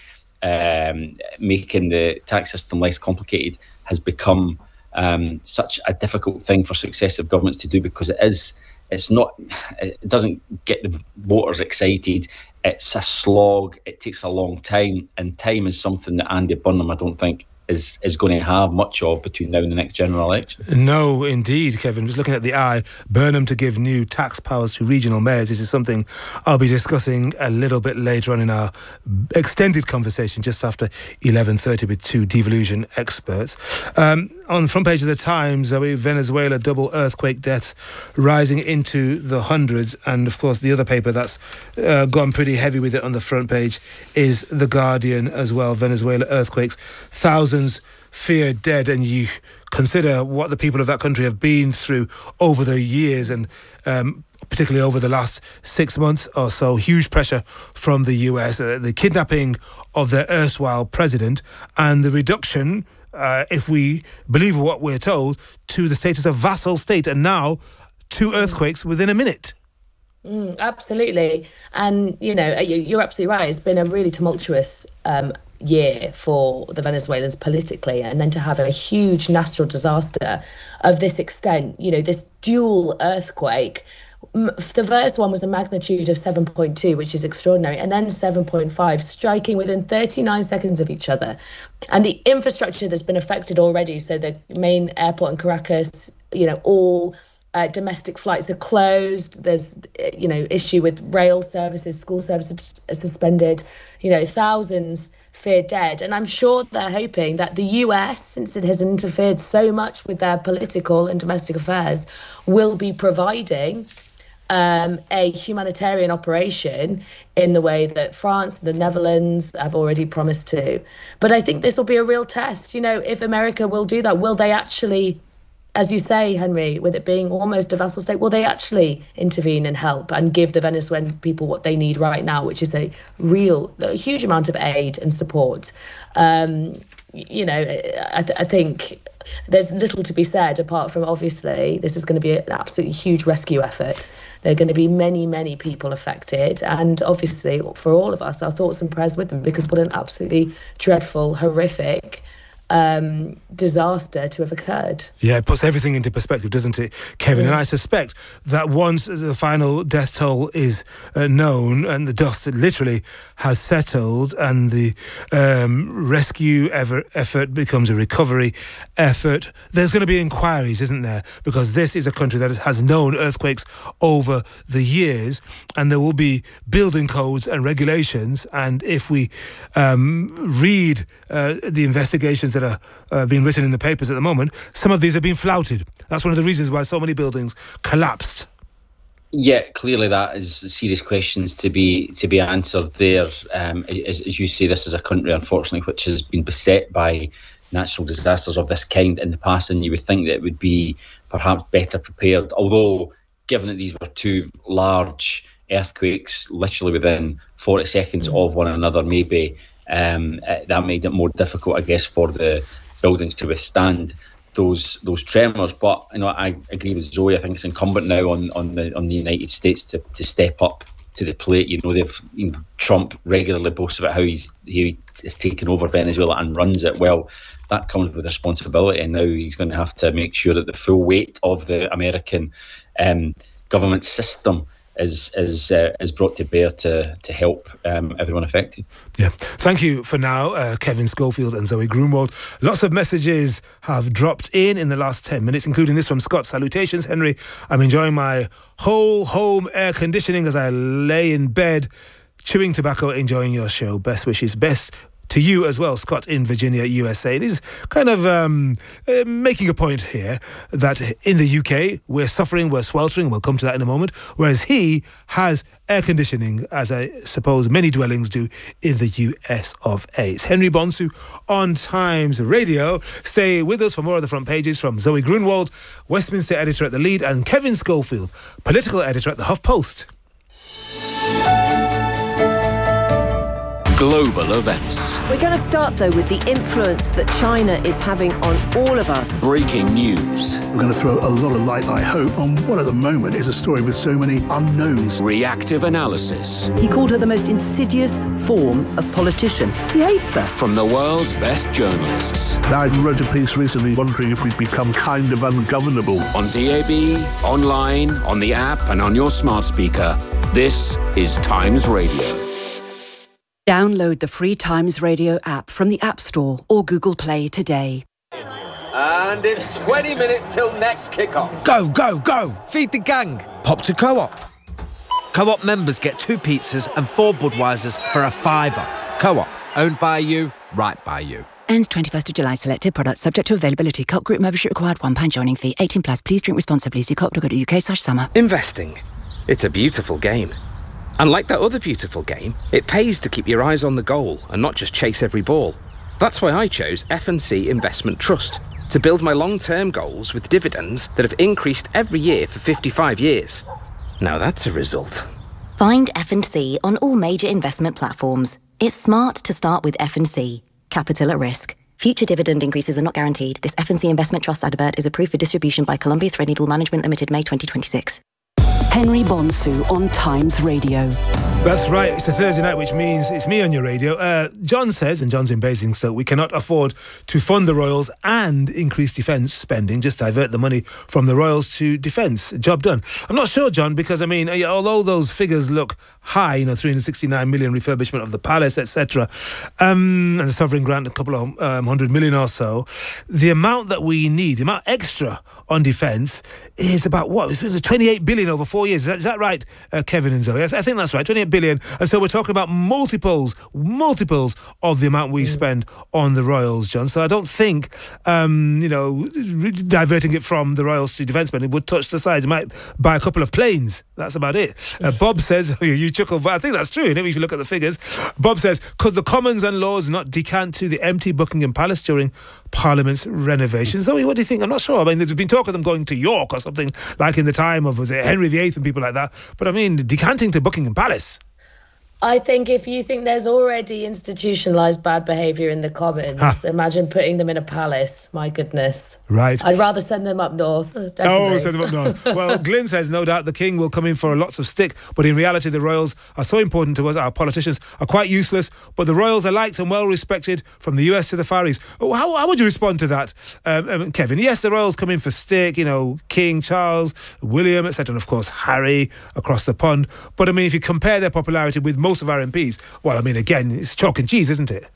um, making the tax system less complicated has become um, such a difficult thing for successive governments to do, because it is, it's not, it doesn't get the voters excited. It's a slog. It takes a long time, and time is something that Andy Burnham, I don't think, is is going to have much of between now and the next general election. No, indeed, Kevin. Just looking at the eye, Burnham to give new tax powers to regional mayors. This is something I'll be discussing a little bit later on in our extended conversation just after eleven thirty with two devolution experts. Um, on the front page of the Times, uh, Venezuela double earthquake deaths rising into the hundreds. And of course, the other paper that's uh, gone pretty heavy with it on the front page is The Guardian as well. Venezuela earthquakes, thousands feared dead, and you consider what the people of that country have been through over the years, and um, particularly over the last six months or so. Huge pressure from the U S, uh, the kidnapping of their erstwhile president, and the reduction, uh, if we believe what we're told, to the status of vassal state, and now two earthquakes within a minute. Mm, absolutely. And, you know, you're absolutely right. It's been a really tumultuous um, year for the Venezuelans politically, and then to have a huge natural disaster of this extent, you know, this dual earthquake. The first one was a magnitude of seven point two, which is extraordinary, and then seven point five, striking within thirty-nine seconds of each other. And the infrastructure that's been affected already, so the main airport in Caracas, you know, all Uh, domestic flights are closed. There's, you know, issue with rail services, school services are suspended. You know, thousands fear dead. And I'm sure they're hoping that the U S, since it has interfered so much with their political and domestic affairs, will be providing um, a humanitarian operation in the way that France, the Netherlands have already promised to. But I think this will be a real test. You know, if America will do that, will they actually, as you say, Henry, with it being almost a vassal state, will they actually intervene and help and give the Venezuelan people what they need right now, which is a real, a huge amount of aid and support? Um, you know, I, th- I think there's little to be said apart from, obviously, this is going to be an absolutely huge rescue effort. There are going to be many, many people affected. And obviously, for all of us, our thoughts and prayers with them, because what an absolutely dreadful, horrific Um, disaster to have occurred. Yeah, it puts everything into perspective, doesn't it, Kevin? Yeah. And I suspect that once the final death toll is uh, known and the dust literally has settled and the um, rescue ever effort becomes a recovery effort, there's going to be inquiries, isn't there? Because this is a country that has known earthquakes over the years, and there will be building codes and regulations. And if we um, read uh, the investigations that are uh, being written in the papers at the moment, some of these have been flouted. That's one of the reasons why so many buildings collapsed. Yeah, clearly that is serious questions to be to be answered there. Um, as, as you say, this is a country, unfortunately, which has been beset by natural disasters of this kind in the past, and you would think that it would be perhaps better prepared. Although, given that these were two large earthquakes, literally within forty seconds of one another, maybe Um, uh, that made it more difficult, I guess, for the buildings to withstand those those tremors. But you know, I agree with Zoe. I think it's incumbent now on on the on the United States to, to step up to the plate. You know, they've you know, Trump regularly boasts about how he's he has taken over Venezuela and runs it. Well, that comes with responsibility, and now he's going to have to make sure that the full weight of the American um, government system is is uh, is brought to bear to to help um, everyone affected. Yeah, thank you for now, uh, Kevin Schofield and Zoe Grunwald. Lots of messages have dropped in in the last ten minutes, including this from Scott. Salutations, Henry. I'm enjoying my whole home air conditioning as I lay in bed, chewing tobacco, enjoying your show. Best wishes. Best to you as well, Scott in Virginia, U S A. It is kind of um, uh, making a point here that in the U K, we're suffering, we're sweltering, we'll come to that in a moment, whereas he has air conditioning, as I suppose many dwellings do in the U S of A. It's Henry Bonsu on Times Radio. Stay with us for more of the front pages from Zoe Grunwald, Westminster editor at The Lead, and Kevin Schofield, political editor at The HuffPost. Global events. We're going to start, though, with the influence that China is having on all of us. Breaking news. We're going to throw a lot of light, I hope, on what at the moment is a story with so many unknowns. Reactive analysis. He called her the most insidious form of politician. He hates her. From the world's best journalists. I wrote a piece recently wondering if we'd become kind of ungovernable. On D A B, online, on the app, and on your smart speaker. This is Times Radio. Download the free Times Radio app from the App Store or Google Play today. And it's twenty minutes till next kick-off. Go, go, go! Feed the gang. Pop to Co-op. Co-op members get two pizzas and four Budweisers for a fiver. Co-op, owned by you, right by you. Ends twenty-first of July. Selected products subject to availability. Co-op group membership required. one pound joining fee. eighteen plus. Please drink responsibly. See co-op dot co dot uk slash summer. Investing. It's a beautiful game. And like that other beautiful game, it pays to keep your eyes on the goal and not just chase every ball. That's why I chose F and C Investment Trust, to build my long-term goals with dividends that have increased every year for fifty-five years. Now that's a result. Find F and C on all major investment platforms. It's smart to start with F and C. Capital at risk. Future dividend increases are not guaranteed. This F and C Investment Trust advert is approved for distribution by Columbia Threadneedle Management Limited, May twenty twenty-six. Henry Bonsu on Times Radio. That's right. It's a Thursday night, which means it's me on your radio. Uh, John says, and John's in Basingstoke, we cannot afford to fund the Royals and increase defence spending, just divert the money from the Royals to defence. Job done. I'm not sure, John, because, I mean, although those figures look high, you know, three hundred sixty-nine million refurbishment of the palace, et cetera, um, and the sovereign grant, a couple of um, hundred million or so, the amount that we need, the amount extra on defence is about, what, it's twenty-eight billion over four years. Is that, is that right, uh, Kevin and Zoe? I, th- I think that's right, twenty-eight billion. And so we're talking about multiples, multiples of the amount we mm. spend on the Royals, John. So I don't think, um, you know, diverting it from the Royals to defence spending would touch the sides. It might buy a couple of planes. That's about it. Uh, Bob says, you chuckle, but I think that's true, isn't it, if you look at the figures. Bob says, could the Commons and Lords not decant to the empty Buckingham Palace during Parliament's renovation? Zoe, what do you think? I'm not sure. I mean, there's been talk of them going to York or something like in the time of, was it Henry the Eighth and people like that. But I mean, decanting to Buckingham Palace. I think if you think there's already institutionalised bad behaviour in the Commons, huh. imagine putting them in a palace. My goodness. Right. I'd rather send them up north. Definitely. Oh, send them up north. Well, Glyn says, no doubt the King will come in for lots of stick, but in reality the Royals are so important to us. Our politicians are quite useless, but the Royals are liked and well respected from the U S to the Far East. Oh, how, how would you respond to that, um, um, Kevin? Yes, the Royals come in for stick, you know, King, Charles, William, et cetera, and of course Harry across the pond. But I mean, if you compare their popularity with most of our M Ps, well, I mean, again, it's chalk and cheese, isn't it?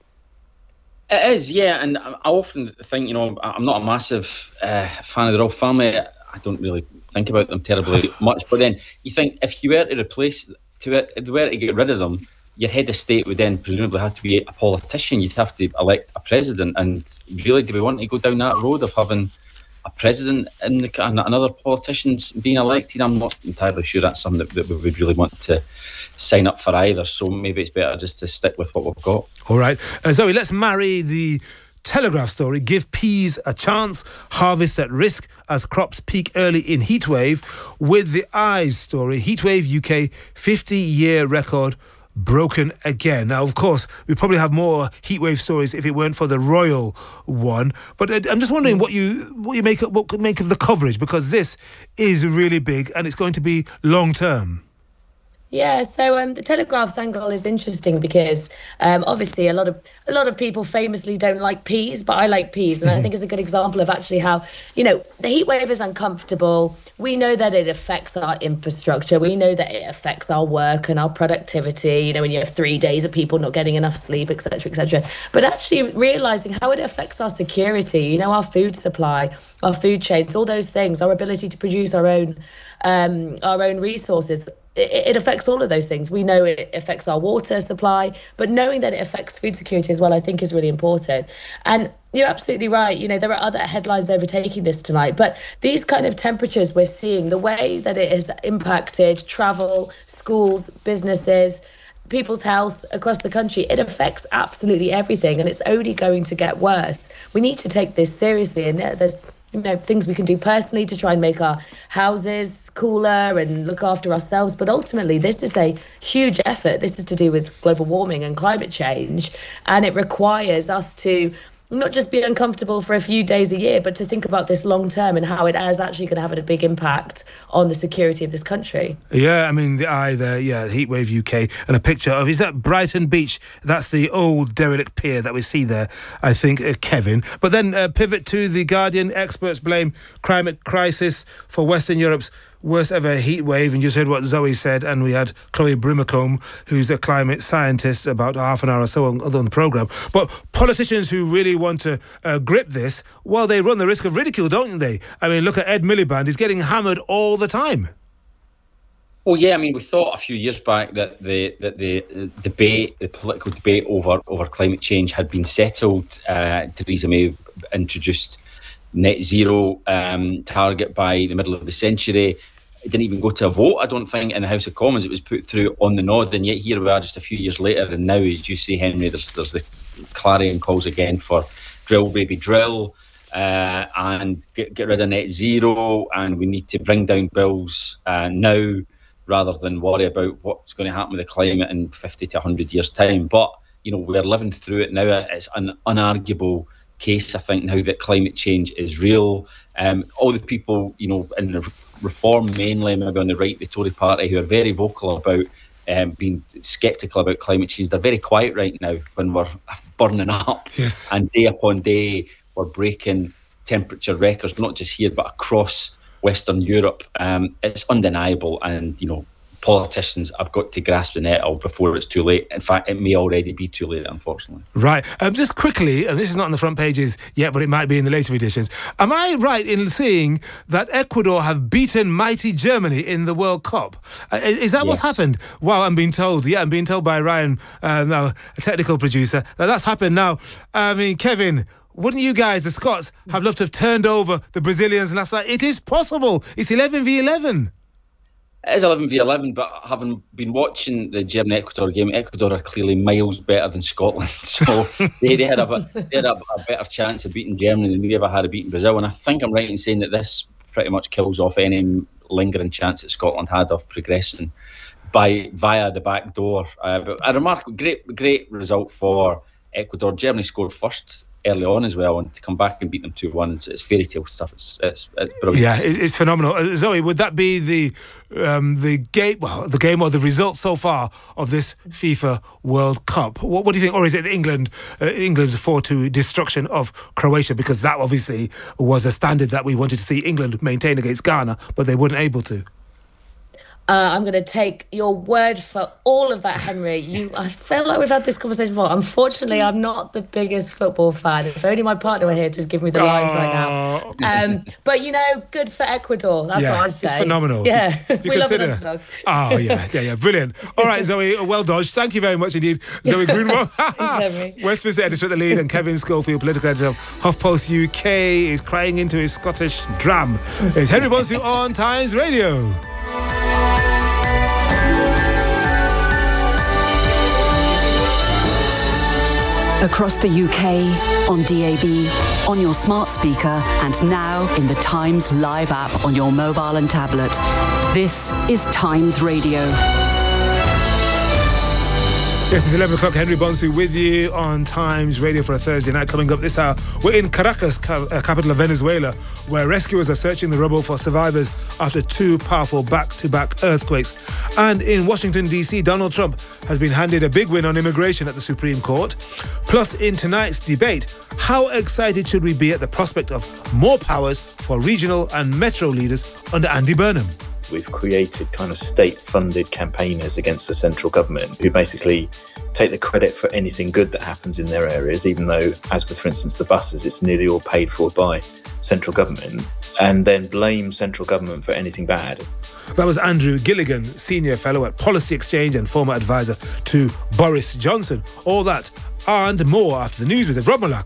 It is, yeah. And I often think, you know, I'm not a massive uh, fan of the royal family. I don't really think about them terribly much. But then you think if you were to replace, to if you were to get rid of them, your head of state would then presumably have to be a politician. You'd have to elect a president. And really, do we want to go down that road of having a president in the, and another politicians being elected? I'm not entirely sure that's something that, that we would really want to sign up for either. So maybe it's better just to stick with what we've got. All right. Uh, Zoe, let's marry the Telegraph story. Give peas a chance. Harvest at risk as crops peak early in heatwave with the Eyes story. Heatwave U K fifty-year record broken again. Now, of course, we probably have more heatwave stories if it weren't for the royal one. But uh, I'm just wondering what you what you make of, what could make of the coverage, because this is really big and it's going to be long term. Yeah, so um, the Telegraph's angle is interesting because um, obviously a lot of a lot of people famously don't like peas, but I like peas, and I think it's a good example of actually how, you know, the heat wave is uncomfortable. We know that it affects our infrastructure. We know that it affects our work and our productivity. You know, when you have three days of people not getting enough sleep, et cetera, et cetera. But actually realising how it affects our security, you know, our food supply, our food chains, all those things, our ability to produce our own um, our own resources. It affects all of those things. We know it affects our water supply, but knowing that it affects food security as well, I think is really important. And you're absolutely right. You know, there are other headlines overtaking this tonight, but these kind of temperatures we're seeing, the way that it has impacted travel, schools, businesses, people's health across the country, it affects absolutely everything, and it's only going to get worse. We need to take this seriously, and there's you know, things we can do personally to try and make our houses cooler and look after ourselves. But ultimately, this is a huge effort. This is to do with global warming and climate change. And it requires us to not just be uncomfortable for a few days a year, but to think about this long term and how it is actually going to have a big impact on the security of this country. Yeah, I mean, the eye there, yeah, Heatwave U K, and a picture of, is that Brighton Beach? That's the old derelict pier that we see there, I think, uh, Kevin. But then uh, pivot to The Guardian. Experts blame climate crisis for Western Europe's worst ever heat wave, and you just heard what Zoe said, and we had Chloe Brimacombe, who's a climate scientist, about half an hour or so on, on the programme. But politicians who really want to uh, grip this, well, they run the risk of ridicule, don't they? I mean, look at Ed Miliband, he's getting hammered all the time. Well, yeah, I mean, we thought a few years back that the that the debate, the political debate over, over climate change had been settled. Uh, Theresa May introduced net zero um, target by the middle of the century. It didn't even go to a vote, I don't think, in the House of Commons. It was put through on the nod, and yet here we are just a few years later, and now, as you say, Henry, there's there's the clarion calls again for drill, baby, drill, uh, and get, get rid of net zero, and we need to bring down bills uh, now rather than worry about what's going to happen with the climate in fifty to one hundred years' time. But, you know, we're living through it now. It's an unarguable case, I think, now that climate change is real. Um, all the people, you know, in the Reform mainly, maybe on the right, the Tory party, who are very vocal about um, being sceptical about climate change, they're very quiet right now when we're burning up. Yes. And day upon day, we're breaking temperature records, not just here, but across Western Europe. Um, it's undeniable, and, you know, politicians have got to grasp the nettle before it's too late. In fact, it may already be too late, unfortunately. Right. Um, just quickly, and this is not on the front pages yet, but it might be in the later editions. Am I right in seeing that Ecuador have beaten mighty Germany in the World Cup? Uh, is that yes. what's happened? Well, I'm being told. Yeah, I'm being told by Ryan, uh, now a technical producer, that that's happened now. I mean, Kevin, wouldn't you guys, the Scots, have loved to have turned over the Brazilians last night? It is possible. It's eleven v eleven. It is eleven v eleven, but having been watching the Germany-Ecuador game, Ecuador are clearly miles better than Scotland. So they, they had, a, they had a, a better chance of beating Germany than we ever had of beating Brazil. And I think I'm right in saying that this pretty much kills off any lingering chance that Scotland had of progressing by via the back door. Uh, but a remarkable, great, great result for Ecuador. Germany scored first early on as well, and to come back and beat them two one, it's, it's fairy tale stuff. It's, it's, it's brilliant. Yeah, it's phenomenal. Uh, Zoe, would that be the um, the game, well, the game or the result so far of this FIFA World Cup? What, what do you think? Or is it England, uh, England's four two destruction of Croatia? Because that obviously was a standard that we wanted to see England maintain against Ghana, but they weren't able to. Uh, I'm going to take your word for all of that, Henry. You, I feel like we've had this conversation before. Unfortunately, I'm not the biggest football fan. If only my partner were here to give me the lines oh. right now. Um, but, you know, good for Ecuador. That's yeah, what I'd say. It's phenomenal. Yeah, you we consider. love it. Oh, yeah, yeah, yeah, brilliant. All right, Zoe, well dodged. Thank you very much indeed. Zoe Greenwald, Thanks, Henry. Westminster editor at the lead, and Kevin Schofield, political editor of HuffPost U K, is crying into his Scottish dram. It's Henry Bonsu on Times Radio. Across the U K, on D A B, on your smart speaker, and now in the Times Live app on your mobile and tablet. This is Times Radio. Yes, it's eleven o'clock. Henry Bonsu with you on Times Radio for a Thursday night. Coming up this hour, we're in Caracas, ca- capital of Venezuela, where rescuers are searching the rubble for survivors after two powerful back-to-back earthquakes. And in Washington, D C, Donald Trump has been handed a big win on immigration at the Supreme Court. Plus, in tonight's debate, how excited should we be at the prospect of more powers for regional and metro leaders under Andy Burnham? We've created kind of state-funded campaigners against the central government who basically take the credit for anything good that happens in their areas, even though, as with, for instance, the buses, it's nearly all paid for by central government, and then blame central government for anything bad. That was Andrew Gilligan, Senior Fellow at Policy Exchange and former advisor to Boris Johnson. All that and more after the news with Rob Malaki.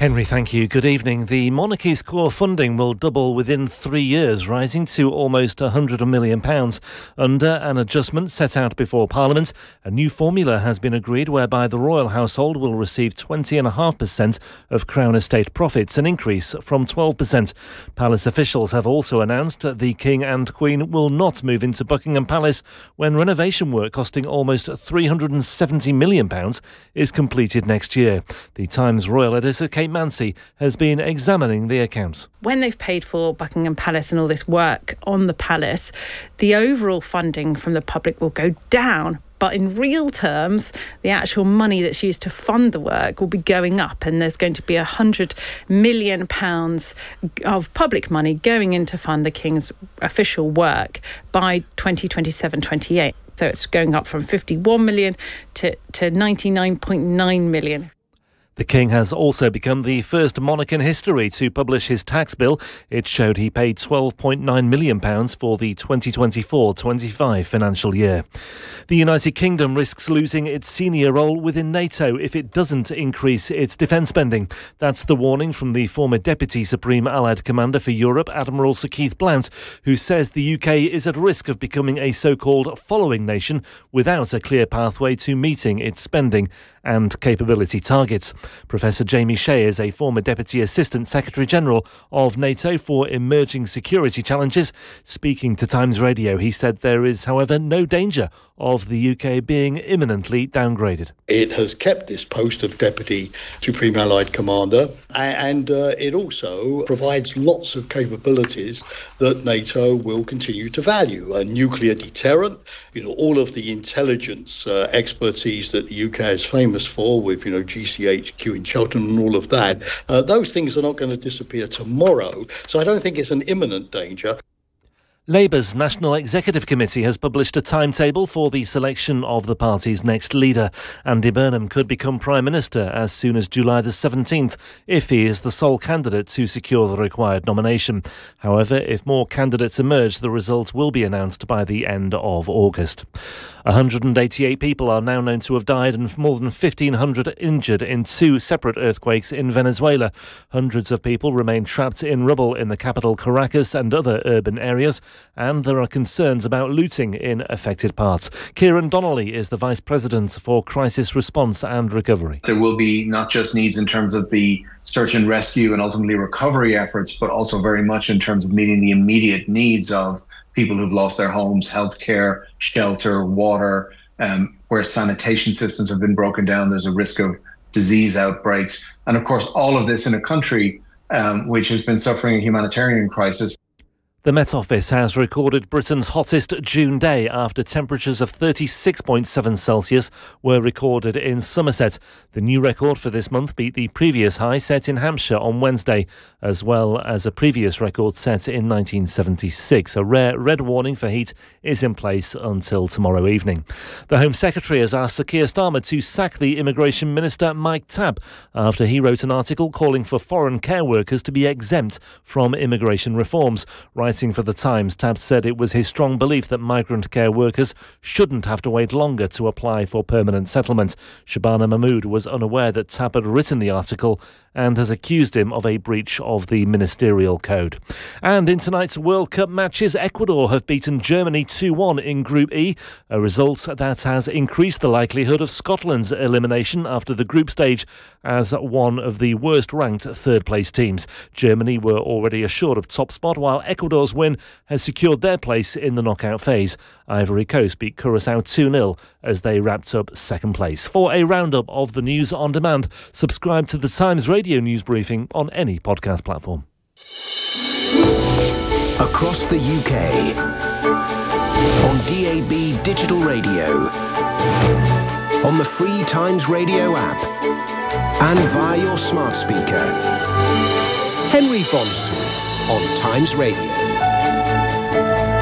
Henry, thank you. Good evening. The monarchy's core funding will double within three years, rising to almost one hundred million pounds. Under an adjustment set out before Parliament, a new formula has been agreed whereby the royal household will receive twenty point five percent of Crown Estate profits, an increase from twelve percent. Palace officials have also announced the King and Queen will not move into Buckingham Palace when renovation work costing almost three hundred seventy million pounds is completed next year. The Times royal editor, Kate Mansi, has been examining the accounts. When they've paid for Buckingham Palace and all this work on the palace, the overall funding from the public will go down. But in real terms, the actual money that's used to fund the work will be going up, and there's going to be one hundred million pounds of public money going in to fund the King's official work by twenty twenty-seven twenty-eight. So it's going up from fifty-one million to, to ninety-nine point nine million. The King has also become the first monarch in history to publish his tax bill. It showed he paid twelve point nine million pounds for the twenty twenty-four twenty-five financial year. The United Kingdom risks losing its senior role within NATO if it doesn't increase its defence spending. That's the warning from the former Deputy Supreme Allied Commander for Europe, Admiral Sir Keith Blount, who says the U K is at risk of becoming a so-called following nation without a clear pathway to meeting its spending and capability targets. Professor Jamie Shea is a former Deputy Assistant Secretary-General of NATO for Emerging Security Challenges. Speaking to Times Radio, he said there is, however, no danger of the U K being imminently downgraded. It has kept this post of Deputy Supreme Allied Commander, and uh, it also provides lots of capabilities that NATO will continue to value. A nuclear deterrent, you know, all of the intelligence uh, expertise that the U K is famous for, with, you know, G C H Q in Cheltenham and all of that, uh, those things are not going to disappear tomorrow. So I don't think it's an imminent danger. Labour's National Executive Committee has published a timetable for the selection of the party's next leader. Andy Burnham could become Prime Minister as soon as July the seventeenth if he is the sole candidate to secure the required nomination. However, if more candidates emerge, the result will be announced by the end of August. one hundred eighty-eight people are now known to have died and more than fifteen hundred injured in two separate earthquakes in Venezuela. Hundreds of people remain trapped in rubble in the capital Caracas and other urban areas, and there are concerns about looting in affected parts. Kieran Donnelly is the Vice President for Crisis Response and Recovery. There will be not just needs in terms of the search and rescue and ultimately recovery efforts, but also very much in terms of meeting the immediate needs of people who've lost their homes, healthcare, shelter, water, um, where sanitation systems have been broken down. There's a risk of disease outbreaks. And of course, all of this in a country um, which has been suffering a humanitarian crisis. The Met Office has recorded Britain's hottest June day after temperatures of thirty-six point seven Celsius were recorded in Somerset. The new record for this month beat the previous high set in Hampshire on Wednesday, as well as a previous record set in nineteen seventy-six. A rare red warning for heat is in place until tomorrow evening. The Home Secretary has asked Sir Keir Starmer to sack the Immigration Minister Mike Tabb after he wrote an article calling for foreign care workers to be exempt from immigration reforms. Writing for The Times, Tabb said it was his strong belief that migrant care workers shouldn't have to wait longer to apply for permanent settlement. Shabana Mahmood was unaware that Tabb had written the article and has accused him of a breach of the ministerial code. And in tonight's World Cup matches, Ecuador have beaten Germany two one in Group E, a result that has increased the likelihood of Scotland's elimination after the group stage as one of the worst-ranked third-place teams. Germany were already assured of top spot, while Ecuador's win has secured their place in the knockout phase. Ivory Coast beat Curaçao two nil as they wrapped up second place. For a roundup of the news on demand, subscribe to the Times Radio news briefing on any podcast platform. Across the U K, on D A B digital radio, on the free Times Radio app, and via your smart speaker. Henry Bonsu on Times Radio.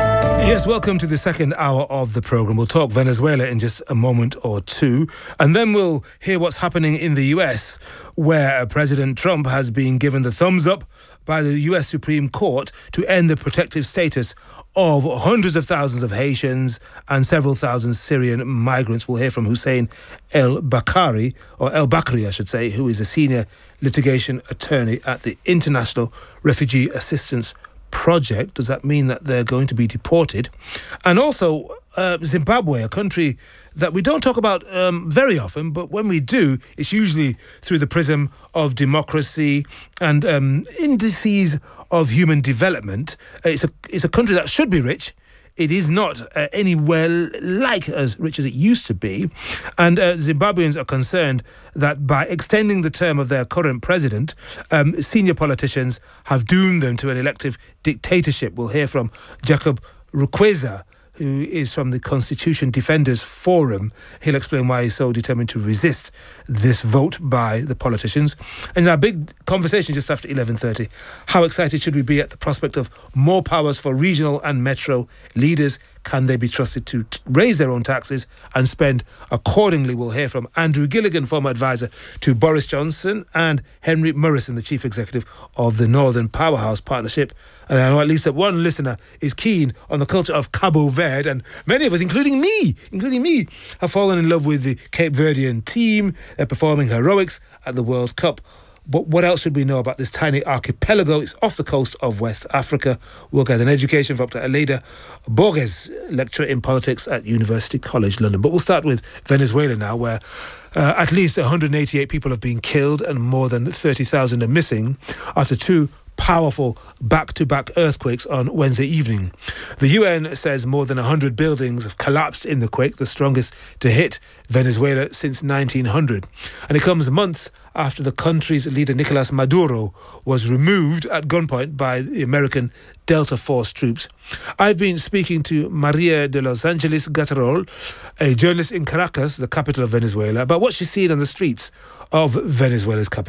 Yes, welcome to the second hour of the programme. We'll talk Venezuela in just a moment or two, and then we'll hear what's happening in the U S, where President Trump has been given the thumbs up by the U S Supreme Court to end the protective status of hundreds of thousands of Haitians and several thousand Syrian migrants. We'll hear from Hussein El Bakari, or El Bakri, I should say, who is a senior litigation attorney at the International Refugee Assistance Project. Does that mean that they're going to be deported? And also uh, Zimbabwe, a country that we don't talk about um, very often, but when we do, it's usually through the prism of democracy and um, indices of human development. Uh, it's a it's a country that should be rich. It is not uh, anywhere like as rich as it used to be. And uh, Zimbabweans are concerned that by extending the term of their current president, um, senior politicians have doomed them to an elective dictatorship. We'll hear from Jacob Rukweza, who is from the Constitution Defenders Forum. He'll explain why he's so determined to resist this vote by the politicians. And our big conversation just after eleven thirty, how excited should we be at the prospect of more powers for regional and metro leaders? Can they be trusted to t- raise their own taxes and spend accordingly? We'll hear from Andrew Gilligan, former advisor to Boris Johnson, and Henry Murrison, the chief executive of the Northern Powerhouse Partnership. And I know at least that one listener is keen on the culture of Cabo Verde, and many of us, including me, including me, have fallen in love with the Cape Verdean team uh, performing heroics at the World Cup. But what else should we know about this tiny archipelago? It's off the coast of West Africa. We'll get an education from Doctor Aleida Borges, lecturer in politics at University College London. But we'll start with Venezuela now, where uh, at least one hundred eighty-eight people have been killed and more than thirty thousand are missing after two powerful back-to-back earthquakes on Wednesday evening. The U N says more than one hundred buildings have collapsed in the quake, the strongest to hit Venezuela since nineteen hundred. And it comes months after the country's leader, Nicolas Maduro, was removed at gunpoint by the American Delta Force troops. I've been speaking to Maria de Los Angeles Gatarol, a journalist in Caracas, the capital of Venezuela, about what she's seen on the streets of Venezuela's capital.